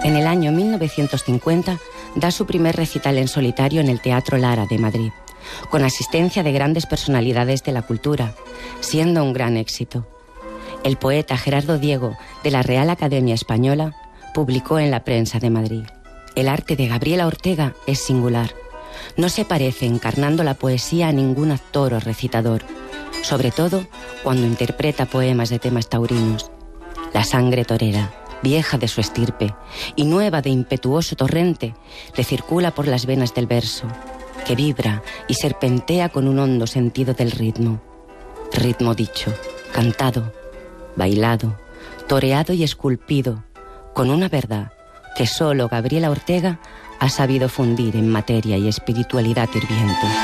En el año 1950 da su primer recital en solitario en el Teatro Lara de Madrid, con asistencia de grandes personalidades de la cultura, siendo un gran éxito. El poeta Gerardo Diego, de la Real Academia Española, publicó en la Prensa de Madrid: el arte de Gabriela Ortega es singular. No se parece encarnando la poesía a ningún actor o recitador, sobre todo cuando interpreta poemas de temas taurinos. La sangre torera, vieja de su estirpe y nueva de impetuoso torrente, le circula por las venas del verso, que vibra y serpentea con un hondo sentido del ritmo. Ritmo dicho, cantado, bailado, toreado y esculpido, con una verdad que solo Gabriela Ortega ha sabido fundir en materia y espiritualidad hirviente.